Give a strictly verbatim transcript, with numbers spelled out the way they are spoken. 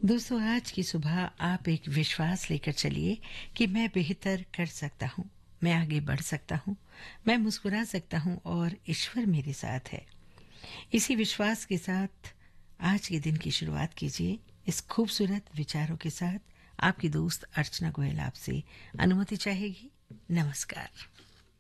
दोस्तों, आज की सुबह आप एक विश्वास लेकर चलिए कि मैं बेहतर कर सकता हूँ, मैं आगे बढ़ सकता हूँ, मैं मुस्कुरा सकता हूँ और ईश्वर मेरे साथ है। इसी विश्वास के साथ आज के दिन की शुरुआत कीजिए। इस खूबसूरत विचारों के साथ आपकी दोस्त अर्चना गोयल आपसे अनुमति चाहेगी। नमस्कार।